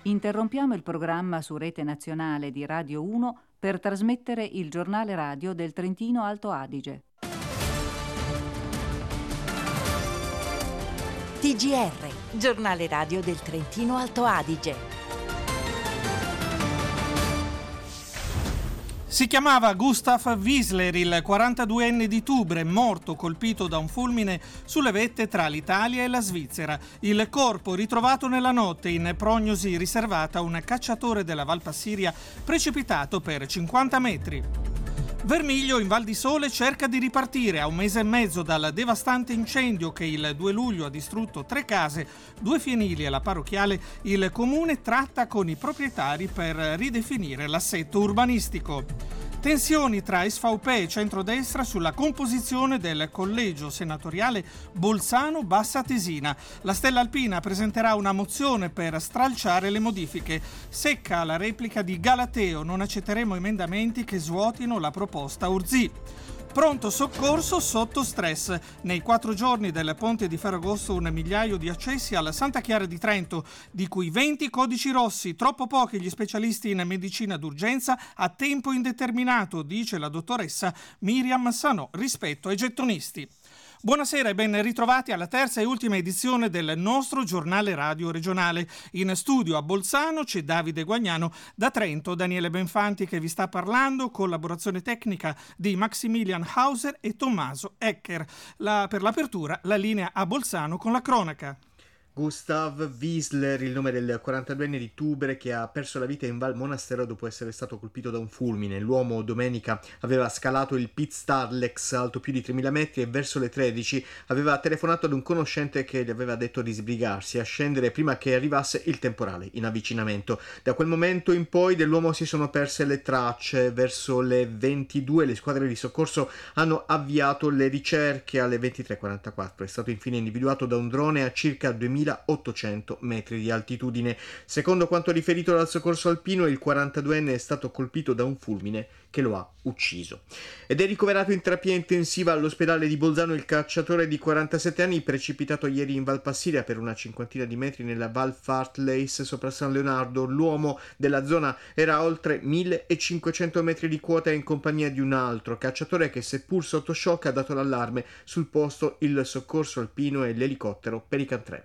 Interrompiamo il programma su Rete Nazionale di Radio 1 per trasmettere il giornale radio del Trentino Alto Adige. TGR, giornale radio del Trentino Alto Adige. Si chiamava Gustav Wieseler, il 42enne di Tubre, morto colpito da un fulmine sulle vette tra l'Italia e la Svizzera. Il corpo ritrovato nella notte in prognosi riservata a un cacciatore della Valpassiria precipitato per 50 metri. Vermiglio in Val di Sole cerca di ripartire a un mese e mezzo dal devastante incendio che il 2 luglio ha distrutto 3 case, 2 fienili e la parrocchiale. Il comune tratta con i proprietari per ridefinire l'assetto urbanistico. Tensioni tra SVP e centrodestra sulla composizione del collegio senatoriale Bolzano-Bassa Tesina. La Stella Alpina presenterà una mozione per stralciare le modifiche. Secca la replica di Galateo, non accetteremo emendamenti che svuotino la proposta Urzì. Pronto soccorso sotto stress. Nei 4 giorni del ponte di Ferragosto 1 migliaio di accessi alla Santa Chiara di Trento, di cui 20 codici rossi, troppo pochi gli specialisti in medicina d'urgenza a tempo indeterminato, dice la dottoressa Miriam Sanò rispetto ai gettonisti. Buonasera e ben ritrovati alla terza e ultima edizione del nostro giornale radio regionale. In studio a Bolzano c'è Davide Guagnano, da Trento Daniele Benfanti che vi sta parlando, collaborazione tecnica di Maximilian Hauser e Tommaso Ecker. Per l'apertura la linea a Bolzano con la cronaca. Gustav Wieseler, il nome del 42enne di Tubre che ha perso la vita in Val Monastero dopo essere stato colpito da un fulmine. L'uomo domenica aveva scalato il Pit Starlex alto più di 3.000 metri e verso le 13 aveva telefonato ad un conoscente che gli aveva detto di sbrigarsi a scendere prima che arrivasse il temporale in avvicinamento. Da quel momento in poi dell'uomo si sono perse le tracce. Verso le 22 le squadre di soccorso hanno avviato le ricerche. Alle 23:44 è stato infine individuato da un drone a circa 2.800 metri di altitudine. Secondo quanto riferito dal soccorso alpino, il 42enne è stato colpito da un fulmine che lo ha ucciso. Ed è ricoverato in terapia intensiva all'ospedale di Bolzano il cacciatore di 47 anni precipitato ieri in Valpassiria per una cinquantina di metri nella Val Fartleys sopra San Leonardo. L'uomo della zona era a oltre 1.500 metri di quota in compagnia di un altro cacciatore che, seppur sotto shock, ha dato l'allarme. Sul posto il soccorso alpino e l'elicottero Pelican 3.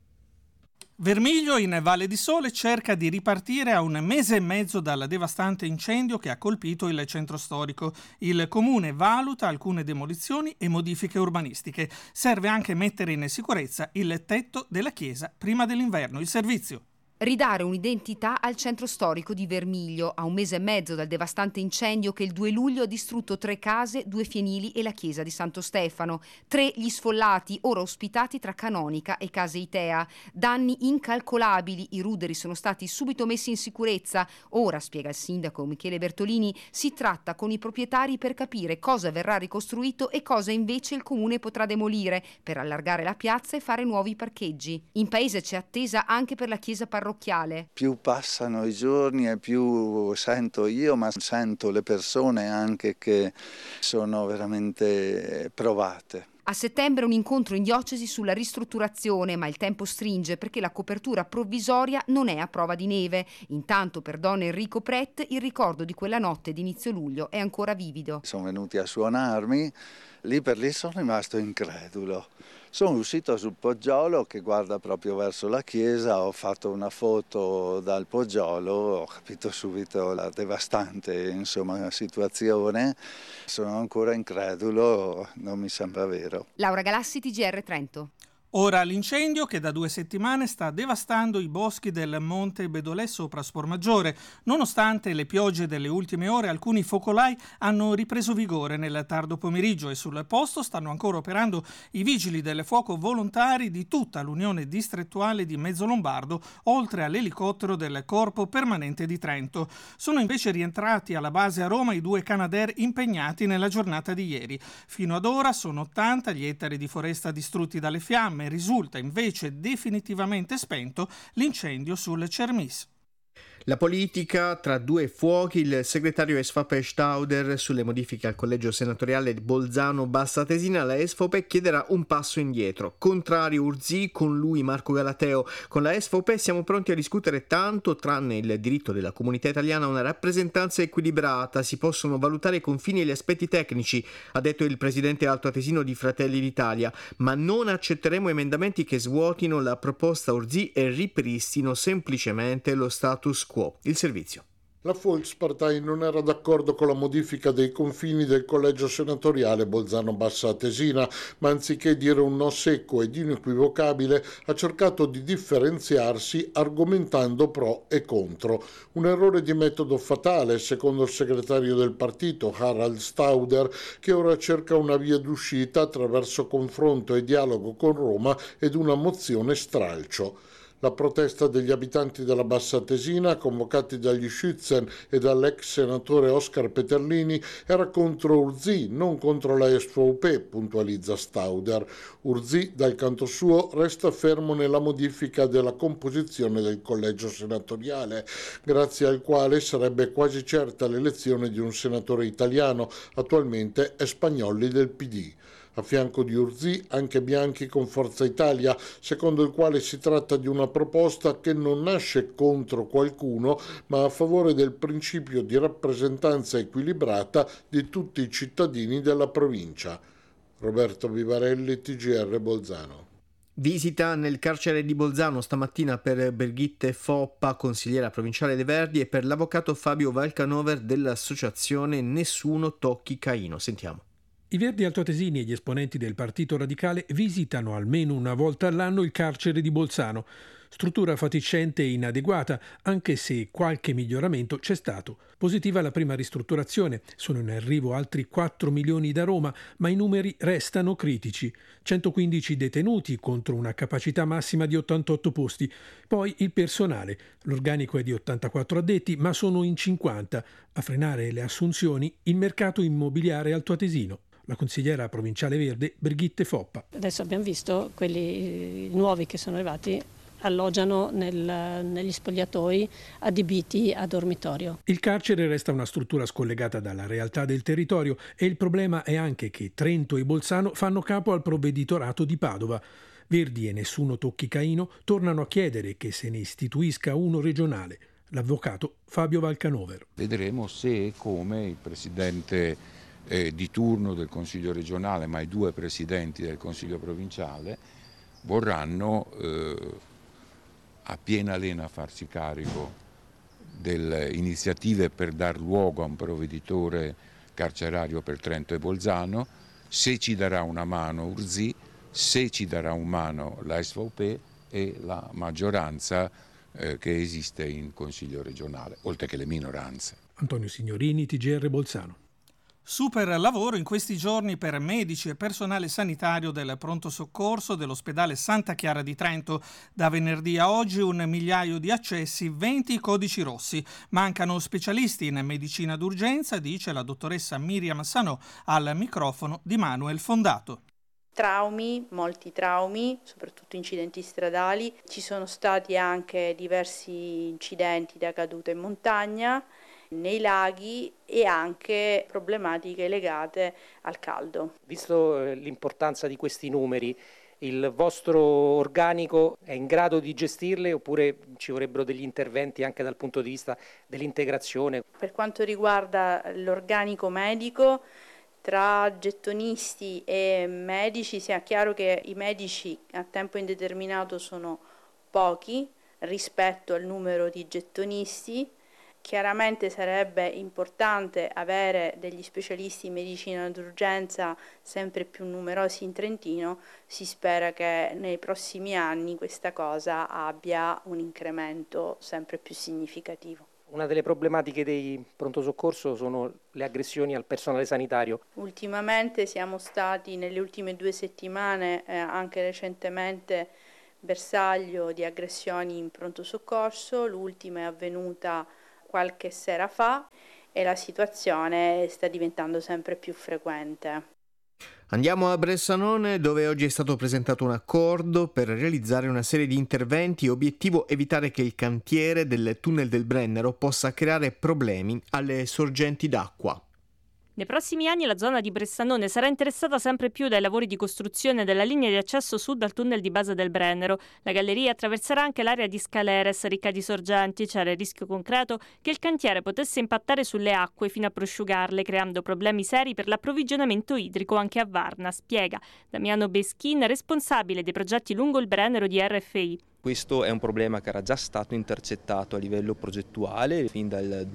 Vermiglio in Valle di Sole cerca di ripartire a un mese e mezzo dal devastante incendio che ha colpito il centro storico. Il comune valuta alcune demolizioni e modifiche urbanistiche. Serve anche mettere in sicurezza il tetto della chiesa prima dell'inverno. Il servizio. Ridare un'identità al centro storico di Vermiglio, a un mese e mezzo dal devastante incendio che il 2 luglio ha distrutto 3 case, 2 fienili e la chiesa di Santo Stefano. 3 gli sfollati, ora ospitati tra Canonica e Case Itea. Danni incalcolabili, i ruderi sono stati subito messi in sicurezza. Ora, spiega il sindaco Michele Bertolini, si tratta con i proprietari per capire cosa verrà ricostruito e cosa invece il comune potrà demolire, per allargare la piazza e fare nuovi parcheggi. In paese c'è attesa anche per la chiesa parrocchiale. Più passano i giorni e più sento io, ma sento le persone anche che sono veramente provate. A settembre un incontro in diocesi sulla ristrutturazione, ma il tempo stringe perché la copertura provvisoria non è a prova di neve. Intanto per Don Enrico Pret il ricordo di quella notte di inizio luglio è ancora vivido. Sono venuti a suonarmi, lì per lì sono rimasto incredulo. Sono uscito sul poggiolo che guarda proprio verso la chiesa, ho fatto una foto dal poggiolo, ho capito subito la devastante situazione. Sono ancora incredulo, non mi sembra vero. Laura Galassi, TGR Trento. Ora l'incendio che da 2 settimane sta devastando i boschi del Monte Bedolè sopra Spormaggiore. Nonostante le piogge delle ultime ore, alcuni focolai hanno ripreso vigore nel tardo pomeriggio e sul posto stanno ancora operando i vigili del fuoco volontari di tutta l'Unione Distrettuale di Mezzolombardo, oltre all'elicottero del Corpo Permanente di Trento. Sono invece rientrati alla base a Roma i 2 Canadair impegnati nella giornata di ieri. Fino ad ora sono 80 gli ettari di foresta distrutti dalle fiamme. Risulta invece definitivamente spento l'incendio sul Cermis. La politica tra due fuochi, il segretario SVP Stauder sulle modifiche al collegio senatoriale di Bolzano-Bassatesina, la SVP chiederà un passo indietro. Contrario Urzì, con lui Marco Galateo. Con la SVP siamo pronti a discutere tanto, tranne il diritto della comunità italiana a una rappresentanza equilibrata, si possono valutare i confini e gli aspetti tecnici, ha detto il presidente altoatesino di Fratelli d'Italia, ma non accetteremo emendamenti che svuotino la proposta Urzì e ripristino semplicemente lo status quo. Il servizio. La Volkspartei non era d'accordo con la modifica dei confini del collegio senatoriale Bolzano-Bassatesina, ma anziché dire un no secco ed inequivocabile ha cercato di differenziarsi argomentando pro e contro. Un errore di metodo fatale, secondo il segretario del partito Harald Stauder, che ora cerca una via d'uscita attraverso confronto e dialogo con Roma ed una mozione stralcio. La protesta degli abitanti della Bassatesina, convocati dagli Schützen e dall'ex senatore Oscar Peterlini, era contro Urzì, non contro la SVP, puntualizza Stauder. Urzì, dal canto suo, resta fermo nella modifica della composizione del collegio senatoriale, grazie al quale sarebbe quasi certa l'elezione di un senatore italiano, attualmente è Spagnolli del PD. A fianco di Urzì anche Bianchi con Forza Italia, secondo il quale si tratta di una proposta che non nasce contro qualcuno, ma a favore del principio di rappresentanza equilibrata di tutti i cittadini della provincia. Roberto Vivarelli, TGR Bolzano. Visita nel carcere di Bolzano stamattina per Brigitte Foppa, consigliera provinciale dei Verdi, e per l'avvocato Fabio Valcanover dell'associazione Nessuno Tocchi Caino. Sentiamo. I Verdi altoatesini e gli esponenti del Partito Radicale visitano almeno una volta all'anno il carcere di Bolzano, struttura fatiscente e inadeguata, anche se qualche miglioramento c'è stato. Positiva la prima ristrutturazione, sono in arrivo altri 4 milioni da Roma, ma i numeri restano critici. 115 detenuti contro una capacità massima di 88 posti. Poi il personale, l'organico è di 84 addetti, ma sono in 50. A frenare le assunzioni il mercato immobiliare altoatesino. La consigliera provinciale verde Brigitte Foppa. Adesso abbiamo visto quelli nuovi che sono arrivati alloggiano negli spogliatoi adibiti a dormitorio. Il carcere resta una struttura scollegata dalla realtà del territorio e il problema è anche che Trento e Bolzano fanno capo al provveditorato di Padova. Verdi e Nessuno Tocchi Caino tornano a chiedere che se ne istituisca uno regionale. L'avvocato Fabio Valcanover. Vedremo se e come il presidente di turno del Consiglio regionale, ma i due presidenti del Consiglio provinciale vorranno a piena lena farsi carico delle iniziative per dar luogo a un provveditore carcerario per Trento e Bolzano, se ci darà una mano Urzì, se ci darà una mano la SVP e la maggioranza che esiste in Consiglio regionale, oltre che le minoranze. Antonio Signorini, TGR Bolzano. Super lavoro in questi giorni per medici e personale sanitario del pronto soccorso dell'ospedale Santa Chiara di Trento. Da venerdì a oggi 1 migliaio di accessi, 20 codici rossi. Mancano specialisti in medicina d'urgenza, dice la dottoressa Miriam Sanò al microfono di Manuel Fondato. Traumi, molti traumi, soprattutto incidenti stradali. Ci sono stati anche diversi incidenti da caduta in montagna, nei laghi, e anche problematiche legate al caldo. Visto l'importanza di questi numeri, il vostro organico è in grado di gestirle oppure ci vorrebbero degli interventi anche dal punto di vista dell'integrazione? Per quanto riguarda l'organico medico, tra gettonisti e medici sia chiaro che i medici a tempo indeterminato sono pochi rispetto al numero di gettonisti. Chiaramente sarebbe importante avere degli specialisti in medicina d'urgenza sempre più numerosi in Trentino. Si spera che nei prossimi anni questa cosa abbia un incremento sempre più significativo. Una delle problematiche dei pronto soccorso sono le aggressioni al personale sanitario. Ultimamente siamo stati, nelle ultime 2 settimane, anche recentemente, bersaglio di aggressioni in pronto soccorso. L'ultima è avvenuta qualche sera fa e la situazione sta diventando sempre più frequente. Andiamo a Bressanone, dove oggi è stato presentato un accordo per realizzare una serie di interventi, obiettivo evitare che il cantiere del tunnel del Brennero possa creare problemi alle sorgenti d'acqua. Nei prossimi anni la zona di Bressanone sarà interessata sempre più dai lavori di costruzione della linea di accesso sud al tunnel di base del Brennero. La galleria attraverserà anche l'area di Scaleres, ricca di sorgenti. C'era il rischio concreto che il cantiere potesse impattare sulle acque fino a prosciugarle, creando problemi seri per l'approvvigionamento idrico anche a Varna, spiega Damiano Beschin, responsabile dei progetti lungo il Brennero di RFI. Questo è un problema che era già stato intercettato a livello progettuale fin dal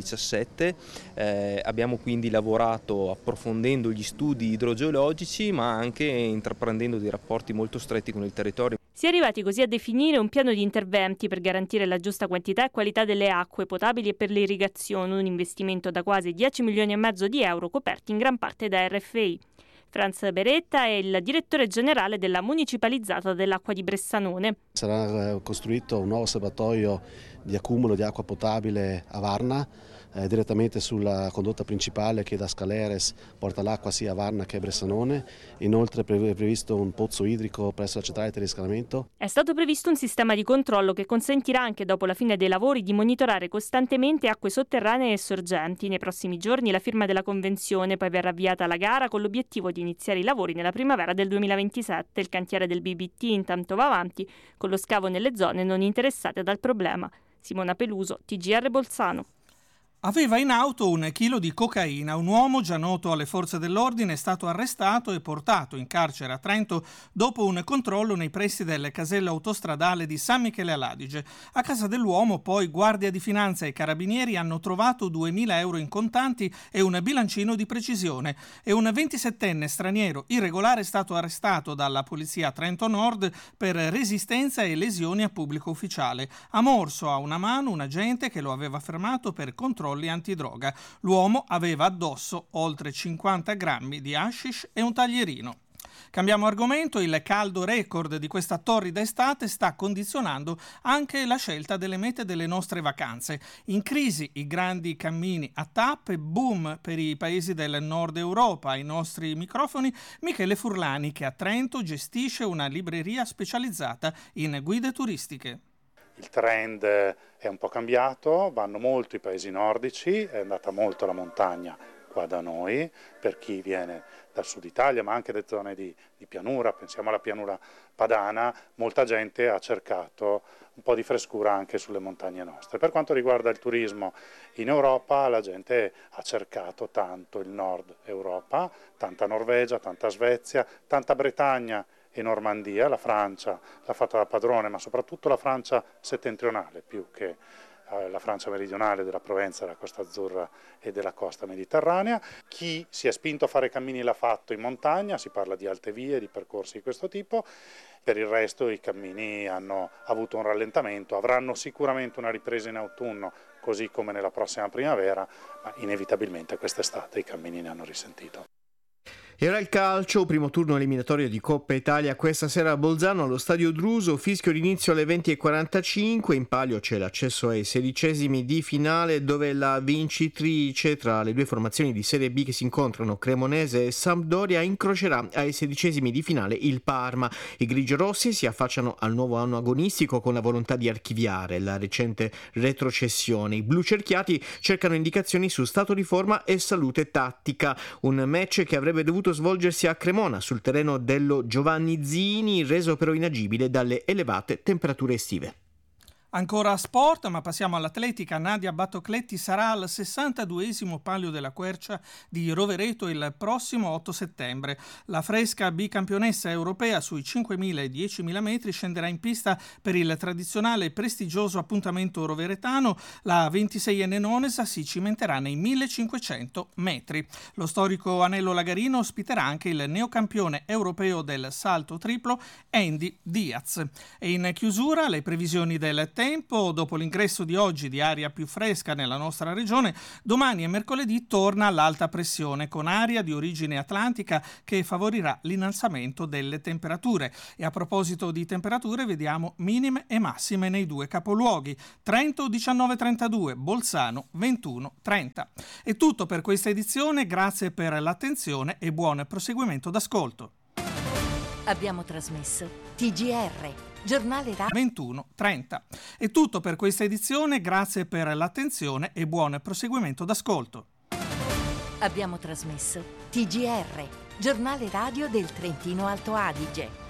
2017, abbiamo quindi lavorato approfondendo gli studi idrogeologici ma anche intraprendendo dei rapporti molto stretti con il territorio. Si è arrivati così a definire un piano di interventi per garantire la giusta quantità e qualità delle acque potabili e per l'irrigazione, un investimento da quasi 10 milioni e mezzo di euro coperti in gran parte da RFI. Franz Beretta è il direttore generale della municipalizzata dell'acqua di Bressanone. Sarà costruito un nuovo serbatoio di accumulo di acqua potabile a Varna, direttamente sulla condotta principale che da Scaleres porta l'acqua sia a Varna che a Bressanone. Inoltre è previsto un pozzo idrico presso la centrale di riscaldamento. È stato previsto un sistema di controllo che consentirà anche dopo la fine dei lavori di monitorare costantemente acque sotterranee e sorgenti. Nei prossimi giorni la firma della convenzione, poi verrà avviata la gara con l'obiettivo di iniziare i lavori nella primavera del 2027. Il cantiere del BBT intanto va avanti con lo scavo nelle zone non interessate dal problema. Simona Peluso, TGR Bolzano. Aveva in auto 1 chilo di cocaina. Un uomo già noto alle forze dell'ordine è stato arrestato e portato in carcere a Trento dopo un controllo nei pressi del casello autostradale di San Michele all'Adige. A casa dell'uomo poi Guardia di Finanza e Carabinieri hanno trovato 2.000 euro in contanti e un bilancino di precisione. E un 27enne straniero irregolare è stato arrestato dalla polizia Trento Nord per resistenza e lesioni a pubblico ufficiale. Ha morso a una mano un agente che lo aveva fermato per controllo antidroga. L'uomo aveva addosso oltre 50 grammi di hashish e un taglierino. Cambiamo argomento. Il caldo record di questa torrida estate sta condizionando anche la scelta delle mete delle nostre vacanze. In crisi i grandi cammini a tappe, boom per i paesi del nord Europa. Ai nostri microfoni Michele Furlani, che a Trento gestisce una libreria specializzata in guide turistiche. Il trend è un po' cambiato, vanno molto i paesi nordici, è andata molto la montagna qua da noi, per chi viene dal sud Italia, ma anche da zone di pianura, pensiamo alla pianura padana, molta gente ha cercato un po' di frescura anche sulle montagne nostre. Per quanto riguarda il turismo in Europa, la gente ha cercato tanto il nord Europa, tanta Norvegia, tanta Svezia, tanta Bretagna e Normandia. La Francia l'ha fatta da padrone, ma soprattutto la Francia settentrionale, più che la Francia meridionale della Provenza, della Costa Azzurra e della costa mediterranea. Chi si è spinto a fare cammini l'ha fatto in montagna, si parla di alte vie, di percorsi di questo tipo. Per il resto i cammini hanno avuto un rallentamento, avranno sicuramente una ripresa in autunno, così come nella prossima primavera, ma inevitabilmente quest'estate i cammini ne hanno risentito. Era il calcio, primo turno eliminatorio di Coppa Italia questa sera a Bolzano allo Stadio Druso, fischio d'inizio alle 20:45, in palio c'è l'accesso ai 16esimi di finale dove la vincitrice tra le due formazioni di Serie B che si incontrano, Cremonese e Sampdoria, incrocerà ai 16esimi di finale il Parma. I grigiorossi si affacciano al nuovo anno agonistico con la volontà di archiviare la recente retrocessione. I blucerchiati cercano indicazioni su stato di forma e salute tattica, un match che avrebbe dovuto svolgersi a Cremona sul terreno dello Giovanni Zini, reso però inagibile dalle elevate temperature estive. Ancora sport, ma passiamo all'atletica. Nadia Battocletti sarà al 62esimo Palio della Quercia di Rovereto il prossimo 8 settembre. La fresca bicampionessa europea sui 5.000 e 10.000 metri scenderà in pista per il tradizionale e prestigioso appuntamento roveretano. La 26enne nonesa si cimenterà nei 1.500 metri. Lo storico Anello Lagarino ospiterà anche il neocampione europeo del salto triplo Andy Diaz. E in chiusura le previsioni del tempo tempo, dopo l'ingresso di oggi di aria più fresca nella nostra regione, domani e mercoledì torna l'alta pressione con aria di origine atlantica che favorirà l'innalzamento delle temperature. E a proposito di temperature, vediamo minime e massime nei due capoluoghi: Trento 19-32, Bolzano 21-30. È tutto per questa edizione, grazie per l'attenzione e buon proseguimento d'ascolto. Abbiamo trasmesso TGR, giornale radio 21-30. È tutto per questa edizione, grazie per l'attenzione e buon proseguimento d'ascolto. Abbiamo trasmesso TGR, giornale radio del Trentino Alto Adige.